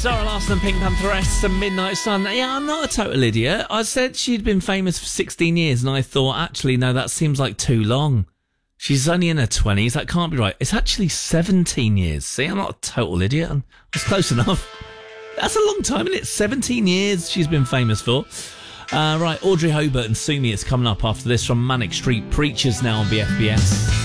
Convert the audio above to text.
Zara Larsson, Pink Pantheress and Midnight Sun. Yeah, I'm not a total idiot. I said she'd been famous for 16 years and I thought, actually, no, that seems like too long. She's only in her 20s. That can't be right. It's actually 17 years. See, I'm not a total idiot. I was close enough. That's a long time, isn't it? 17 years she's been famous for. Right, Audrey Hobart and Sue Me is coming up after this from Manic Street Preachers now on BFBS.